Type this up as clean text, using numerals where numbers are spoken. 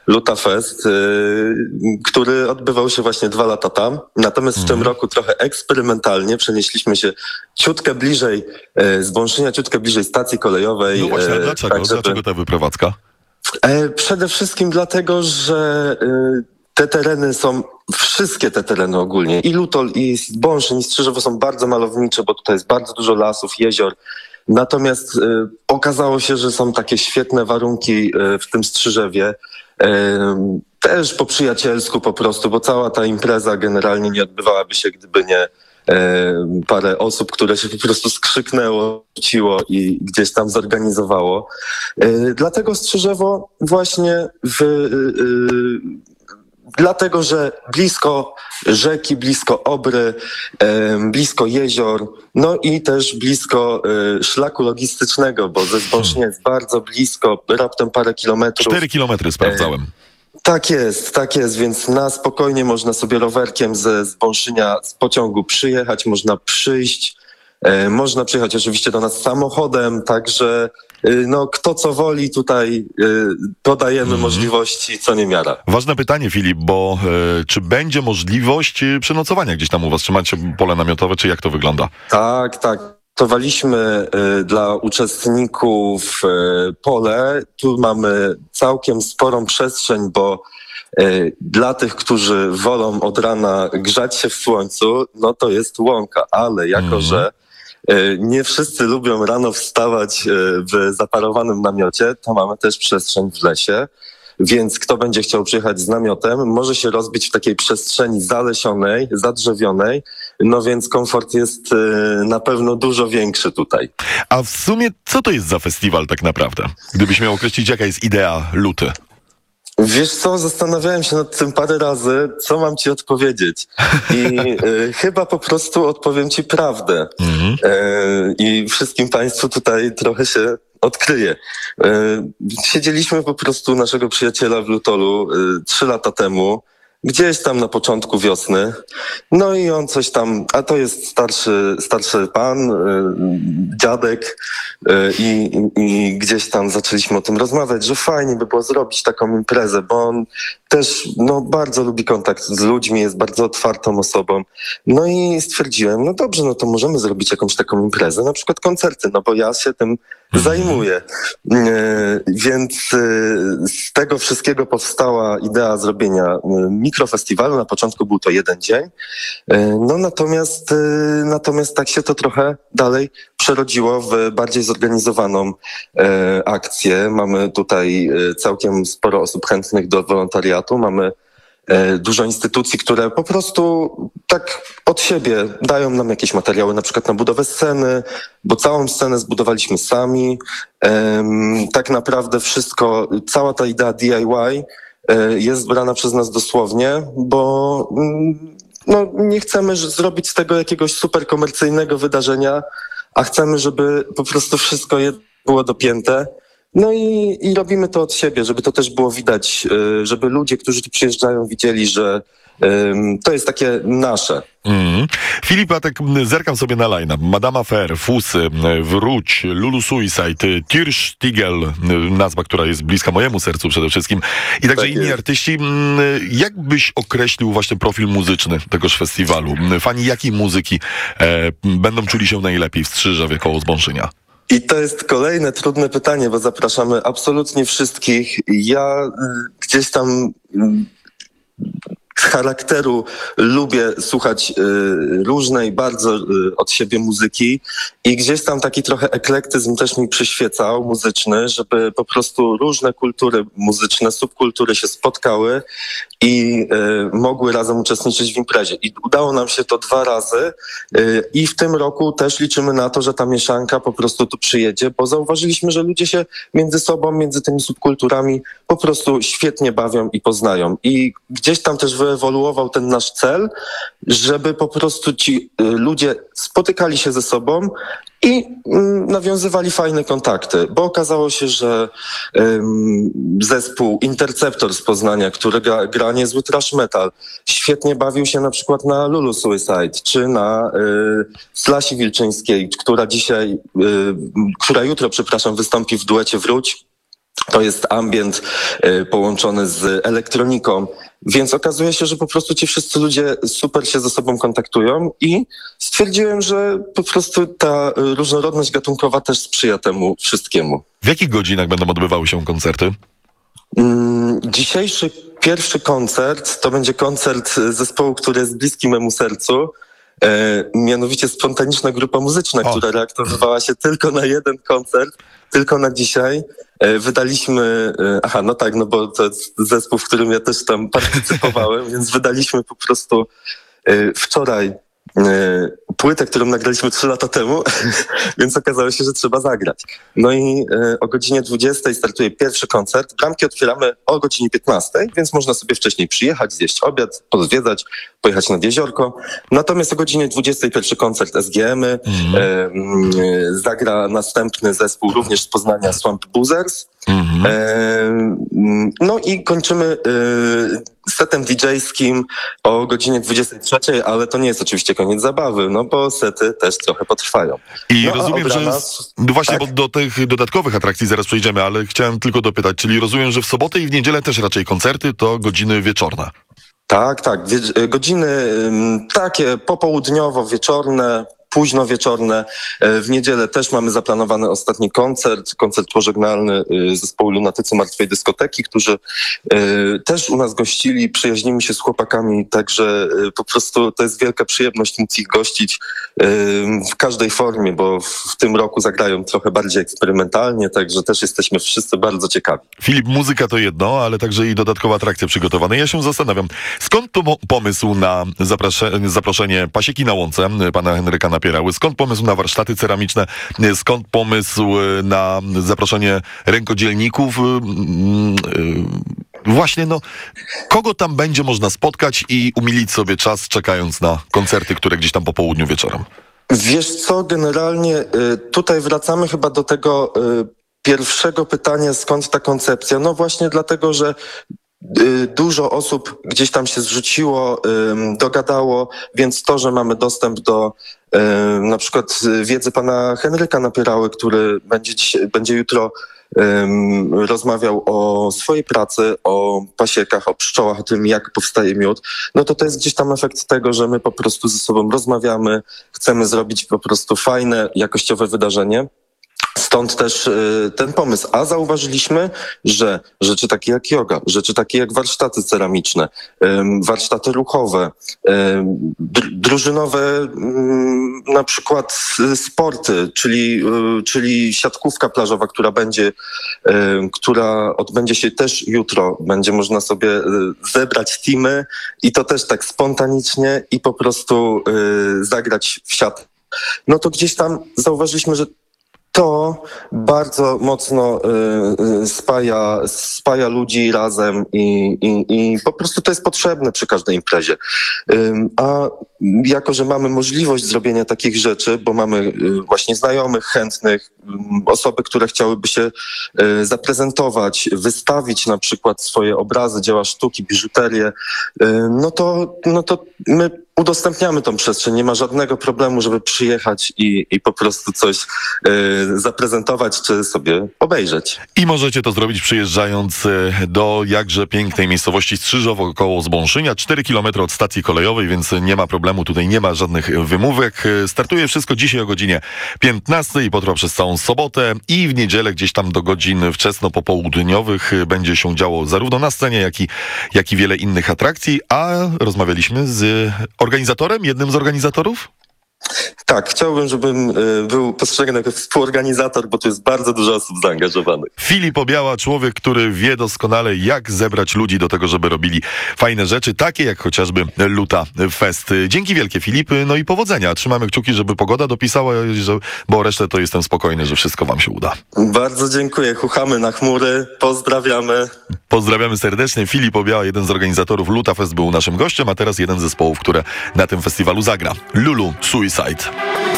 Lutafest, który odbywał się właśnie 2 lata tam. Natomiast w tym roku trochę eksperymentalnie przenieśliśmy się ciutkę bliżej z Bąszynia, ciutkę bliżej stacji kolejowej. No właśnie, a dlaczego? Tak, żeby... Dlaczego ta wyprowadzka? Przede wszystkim dlatego, że te tereny są, wszystkie te tereny ogólnie, i Lutol, i Bąszyn, i Strzyżewo są bardzo malownicze, bo tutaj jest bardzo dużo lasów, jezior. Natomiast okazało się, że są takie świetne warunki w tym Strzyżewie. Też po przyjacielsku po prostu, bo cała ta impreza generalnie nie odbywałaby się, gdyby nie parę osób, które się po prostu skrzyknęło, rzuciło i gdzieś tam zorganizowało. Dlatego Strzyżewo właśnie dlatego, że blisko rzeki, blisko Obry, blisko jezior, no i też blisko szlaku logistycznego, bo ze Zbąszynia jest bardzo blisko, raptem parę kilometrów. 4 kilometry sprawdzałem. Tak jest, więc na spokojnie można sobie rowerkiem ze Zbąszynia z pociągu przyjechać, można przyjść. Można przyjechać oczywiście do nas samochodem, także no, kto co woli, tutaj podajemy możliwości co niemiara. Ważne pytanie, Filip, bo czy będzie możliwość przenocowania gdzieś tam u was? Czy macie pole namiotowe, czy jak to wygląda? Tak. Przygotowaliśmy dla uczestników pole. Tu mamy całkiem sporą przestrzeń, bo dla tych, którzy wolą od rana grzać się w słońcu, no to jest łąka, ale jako że nie wszyscy lubią rano wstawać w zaparowanym namiocie, to mamy też przestrzeń w lesie. Więc kto będzie chciał przyjechać z namiotem, może się rozbić w takiej przestrzeni zalesionej, zadrzewionej, no więc komfort jest na pewno dużo większy tutaj. A w sumie co to jest za festiwal tak naprawdę? Gdybyś miał określić, jaka jest idea Luty? Wiesz co, zastanawiałem się nad tym parę razy, co mam ci odpowiedzieć. I chyba po prostu odpowiem ci prawdę. I wszystkim państwu tutaj trochę się odkryję. Siedzieliśmy po prostu u naszego przyjaciela w Lutolu 3 lata temu, gdzieś tam na początku wiosny. No i on coś tam, a to jest starszy pan, dziadek, i gdzieś tam zaczęliśmy o tym rozmawiać, że fajnie by było zrobić taką imprezę, bo on też bardzo lubi kontakt z ludźmi, jest bardzo otwartą osobą. No i stwierdziłem, no dobrze, no to możemy zrobić jakąś taką imprezę, na przykład koncerty, no bo ja się tym zajmuję. Więc z tego wszystkiego powstała idea zrobienia mikrofestiwalu. Na początku był to 1 dzień. No natomiast tak się to trochę dalej przerodziło w bardziej zorganizowaną akcję. Mamy tutaj całkiem sporo osób chętnych do wolontariatu. Mamy dużo instytucji, które po prostu tak od siebie dają nam jakieś materiały, na przykład na budowę sceny, bo całą scenę zbudowaliśmy sami. Tak naprawdę wszystko, cała ta idea DIY jest brana przez nas dosłownie, bo nie chcemy zrobić z tego jakiegoś super komercyjnego wydarzenia, a chcemy, żeby po prostu wszystko było dopięte. No i robimy to od siebie, żeby to też było widać, żeby ludzie, którzy tu przyjeżdżają, widzieli, że to jest takie nasze. Filip, ja tak zerkam sobie na line-up. Madama Fair, Fusy, Wróć, Lulu Suicide, Tirschtigel, nazwa, która jest bliska mojemu sercu przede wszystkim, i także Tak inni jest. artyści. Jak byś określił właśnie profil muzyczny tegoż festiwalu? Fani jakiej muzyki będą czuli się najlepiej w Strzyżewie koło Zbąszynia? I to jest kolejne trudne pytanie, bo zapraszamy absolutnie wszystkich. Ja gdzieś tam z charakteru lubię słuchać różnej bardzo od siebie muzyki i gdzieś tam taki trochę eklektyzm też mi przyświecał muzyczny, żeby po prostu różne kultury muzyczne, subkultury się spotkały i mogły razem uczestniczyć w imprezie. I udało nam się to 2 razy i w tym roku też liczymy na to, że ta mieszanka po prostu tu przyjedzie, bo zauważyliśmy, że ludzie się między sobą, między tymi subkulturami po prostu świetnie bawią i poznają. I gdzieś tam też wyewoluował ten nasz cel, żeby po prostu ci ludzie spotykali się ze sobą i nawiązywali fajne kontakty, bo okazało się, że zespół Interceptor z Poznania, który gra niezły thrash metal, świetnie bawił się na przykład na Lulu Suicide, czy na Slasi Wilczyńskiej, która jutro, wystąpi w duecie Wróć. To jest ambient połączony z elektroniką, więc okazuje się, że po prostu ci wszyscy ludzie super się ze sobą kontaktują i stwierdziłem, że po prostu ta różnorodność gatunkowa też sprzyja temu wszystkiemu. W jakich godzinach będą odbywały się koncerty? Dzisiejszy pierwszy koncert to będzie koncert zespołu, który jest bliski memu sercu. Mianowicie Spontaniczna Grupa Muzyczna, która reaktywowała się tylko na jeden koncert, tylko na dzisiaj. Wydaliśmy, bo to jest zespół, w którym ja też tam partycypowałem, więc wydaliśmy po prostu wczoraj płytę, którą nagraliśmy 3 lata temu, więc okazało się, że trzeba zagrać. No i o godzinie 20 startuje pierwszy koncert. Bramki otwieramy o godzinie 15, więc można sobie wcześniej przyjechać, zjeść obiad, pozwiedzać, pojechać nad jeziorko. Natomiast o godzinie 20 pierwszy koncert SGM-y. Zagra następny zespół również z Poznania, Swamp Boozers. No i kończymy setem DJ-skim o godzinie 23, ale to nie jest oczywiście koniec zabawy, no bo sety też trochę potrwają. I no, rozumiem, że właśnie, tak? bo do tych dodatkowych atrakcji zaraz przejdziemy, ale chciałem tylko dopytać, czyli rozumiem, że w sobotę i w niedzielę też raczej koncerty to godziny wieczorne. Tak. Godziny takie popołudniowo-wieczorne, późno wieczorne. W niedzielę też mamy zaplanowany ostatni koncert pożegnalny zespołu Lunatycy Martwej Dyskoteki, którzy też u nas gościli, przyjaźnimy się z chłopakami, także po prostu to jest wielka przyjemność móc ich gościć w każdej formie, bo w tym roku zagrają trochę bardziej eksperymentalnie, także też jesteśmy wszyscy bardzo ciekawi. Filip, muzyka to jedno, ale także i dodatkowe atrakcje przygotowane. Ja się zastanawiam, skąd pomysł na zaproszenie Pasieki na Łące, pana Henryka Napierały, skąd pomysł na warsztaty ceramiczne, skąd pomysł na zaproszenie rękodzielników, właśnie kogo tam będzie można spotkać i umilić sobie czas, czekając na koncerty, które gdzieś tam po południu wieczorem? Wiesz co, generalnie tutaj wracamy chyba do tego pierwszego pytania, skąd ta koncepcja? No właśnie dlatego, że dużo osób gdzieś tam się zrzuciło, dogadało, więc to, że mamy dostęp do na przykład wiedzy pana Henryka Napierały, który będzie jutro rozmawiał o swojej pracy, o pasiekach, o pszczołach, o tym, jak powstaje miód, no to jest gdzieś tam efekt tego, że my po prostu ze sobą rozmawiamy, chcemy zrobić po prostu fajne, jakościowe wydarzenie. Stąd też ten pomysł. A zauważyliśmy, że rzeczy takie jak joga, rzeczy takie jak warsztaty ceramiczne, warsztaty ruchowe, drużynowe na przykład sporty, czyli siatkówka plażowa, która odbędzie się też jutro. Będzie można sobie zebrać teamy i to też tak spontanicznie i po prostu zagrać w siatkę. No to gdzieś tam zauważyliśmy, że to bardzo mocno spaja ludzi razem i po prostu to jest potrzebne przy każdej imprezie. A jako, że mamy możliwość zrobienia takich rzeczy, bo mamy właśnie znajomych, chętnych, osoby, które chciałyby się zaprezentować, wystawić na przykład swoje obrazy, dzieła sztuki, biżuterię, no to my udostępniamy tą przestrzeń. Nie ma żadnego problemu, żeby przyjechać i po prostu coś zaprezentować, czy sobie obejrzeć. I możecie to zrobić przyjeżdżając do jakże pięknej miejscowości Strzyżowo koło Zbąszynia, 4 km od stacji kolejowej, więc nie ma problemu, tutaj nie ma żadnych wymówek. Startuje wszystko dzisiaj o godzinie 15 i potrwa przez całą sobotę i w niedzielę gdzieś tam do godzin wczesno popołudniowych będzie się działo zarówno na scenie, jak i wiele innych atrakcji, a rozmawialiśmy z organizatorem, jednym z organizatorów? Tak, chciałbym, żebym był postrzegany jako współorganizator, bo tu jest bardzo dużo osób zaangażowanych. Filip Obiała, człowiek, który wie doskonale, jak zebrać ludzi do tego, żeby robili fajne rzeczy, takie jak chociażby Luta Fest. Dzięki wielkie, Filip, no i powodzenia. Trzymamy kciuki, żeby pogoda dopisała, bo resztę to jestem spokojny, że wszystko wam się uda. Bardzo dziękuję, chuchamy na chmury, pozdrawiamy. Pozdrawiamy serdecznie. Filip Obiała, jeden z organizatorów Luta Fest, był naszym gościem, a teraz jeden z zespołów, które na tym festiwalu zagra. Lulu Suicide.